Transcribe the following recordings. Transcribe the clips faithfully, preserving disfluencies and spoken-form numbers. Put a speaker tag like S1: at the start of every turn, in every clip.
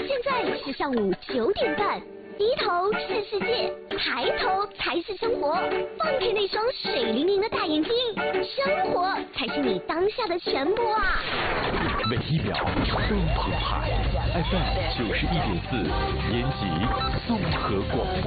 S1: 现在是上午九点半，低头是世界，抬头才是生活。放开那双水灵灵的大眼睛，生活才是你当下的全部啊！
S2: 每一秒都澎湃 ，F M 九十一点四，延吉综合广播。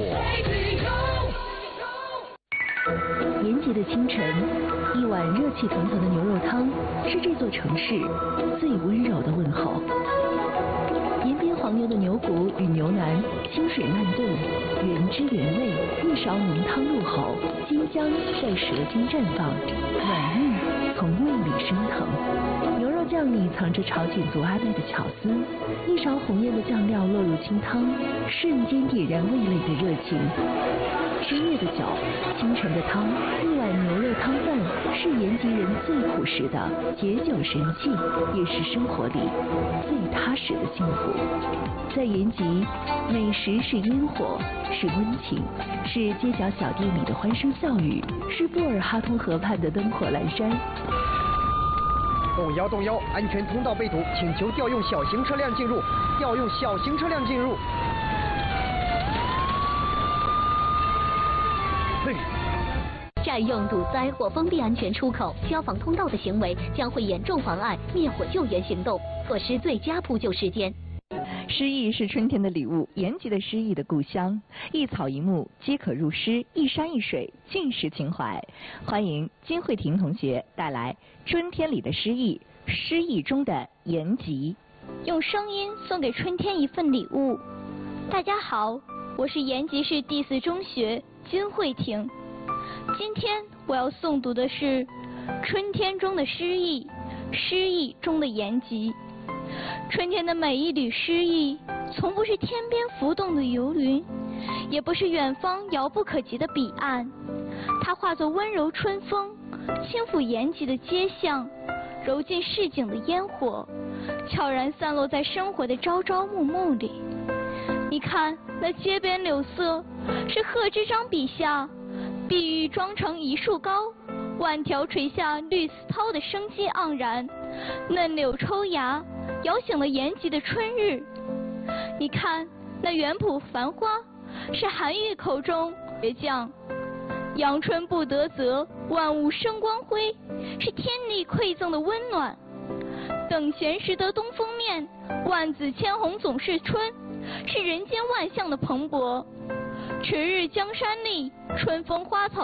S3: 延吉的清晨，一碗热气腾腾的牛肉汤是这座城市最温柔的问候。延边黄牛的牛骨与牛腩，清水慢炖，原汁原味，一勺浓汤入喉，金香在舌尖绽放，软腻从胃里升腾。牛肉酱里藏着朝鲜族阿妹的巧思，一勺红艳的酱料落入清汤，瞬间点燃味蕾的热情。深夜的酒，清晨的汤，一碗牛肉汤饭是延吉人最朴实的解酒神器，也是生活里最踏实的幸福。在延吉，美食是烟火，是温情，是街角小店里的欢声笑语，是布尔哈通河畔的灯火阑珊。
S4: 动摇动摇，安全通道被堵，请求调用小型车辆进入，调用小型车辆进入。
S1: 占用堵塞或封闭安全出口、消防通道的行为将会严重妨碍灭火救援行动，错失最佳扑救时间。
S3: 诗意是春天的礼物，延吉的诗意的故乡，一草一木皆可入诗，一山一水尽是情怀。欢迎金慧婷同学带来春天里的诗意，诗意中的延吉。
S5: 用声音送给春天一份礼物。大家好，我是延吉市第四中学金慧婷。今天我要诵读的是春天中的诗意，诗意中的延吉。春天的每一缕诗意，从不是天边浮动的游云，也不是远方遥不可及的彼岸，它化作温柔春风，轻抚延吉的街巷，揉进市井的烟火，悄然散落在生活的朝朝暮暮里。你看那街边柳色，是贺知章笔下碧玉妆成一树高，万条垂下绿丝绦的生机盎然，嫩柳抽芽，摇醒了延吉的春日。你看那园圃繁花，是韩愈口中倔强，阳春布德泽，万物生光辉，是天地馈赠的温暖。等闲识得东风面，万紫千红总是春，是人间万象的蓬勃。迟日江山丽，春风花草